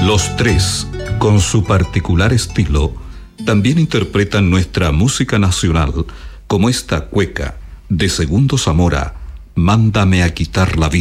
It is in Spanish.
Los tres, con su particular estilo, también interpretan nuestra música nacional, como esta cueca de Segundo Zamora, Mándame a quitar la vida.